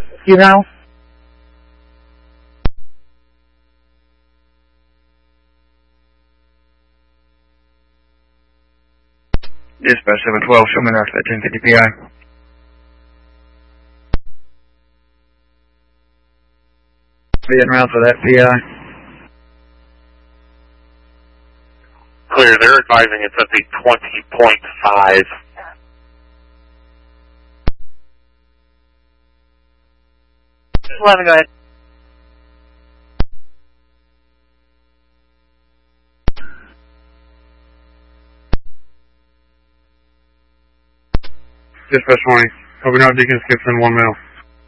You know? Dispatch 712, show me north at 1050 PI. Be en route for that PI. Clear, they're advising it's at the 20.5. Go ahead. Dispatch 20, over now Deacon Skips in 1 mile.